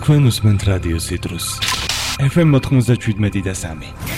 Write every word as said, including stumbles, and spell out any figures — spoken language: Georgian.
თქვენ უსმენთ რადიო ციტრუს. ეფ ემ ოთხმოცდაშვიდმეტი და სამი.